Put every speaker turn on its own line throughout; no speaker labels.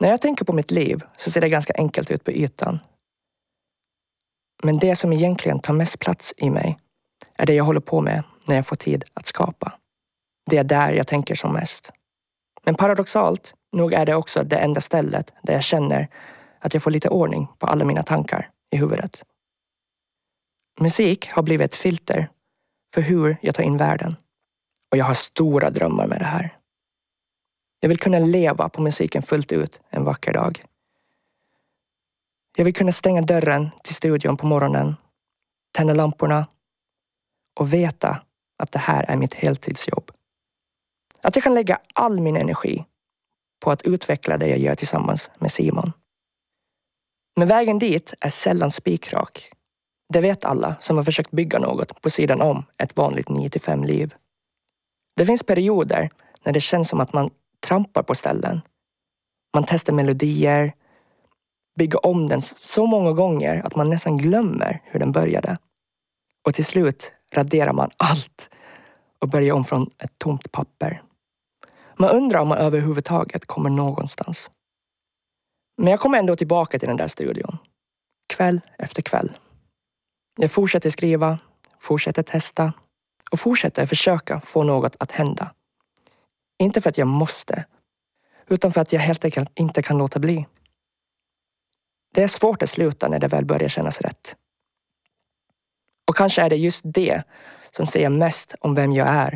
När jag tänker på mitt liv så ser det ganska enkelt ut på ytan. Men det som egentligen tar mest plats i mig är det jag håller på med när jag får tid att skapa. Det är där jag tänker som mest. Men paradoxalt nog är det också det enda stället där jag känner att jag får lite ordning på alla mina tankar i huvudet. Musik har blivit ett filter för hur jag tar in världen. Och jag har stora drömmar med det här. Jag vill kunna leva på musiken fullt ut en vacker dag. Jag vill kunna stänga dörren till studion på morgonen, tända lamporna och veta att det här är mitt heltidsjobb. Att jag kan lägga all min energi på att utveckla det jag gör tillsammans med Simon. Men vägen dit är sällan spikrak. Det vet alla som har försökt bygga något på sidan om ett vanligt 9-5-liv. Det finns perioder när det känns som att man trampar på ställen. Man testar melodier, bygger om den så många gånger att man nästan glömmer hur den började. Och till slut raderar man allt och börjar om från ett tomt papper. Man undrar om man överhuvudtaget kommer någonstans. Men jag kommer ändå tillbaka till den där studion. Kväll efter kväll. Jag fortsätter skriva, fortsätter testa och fortsätter försöka få något att hända. Inte för att jag måste, utan för att jag helt enkelt inte kan låta bli. Det är svårt att sluta när det väl börjar kännas rätt. Och kanske är det just det som säger mest om vem jag är.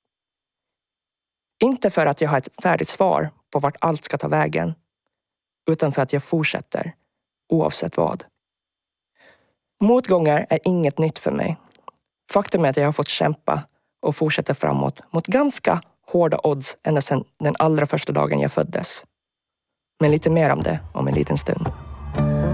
Inte för att jag har ett färdigt svar på vart allt ska ta vägen, utan för att jag fortsätter oavsett vad. Motgångar är inget nytt för mig. Faktum är att jag har fått kämpa och fortsätta framåt mot ganska hårda odds ända sedan den allra första dagen jag föddes. Men lite mer om det om en liten stund.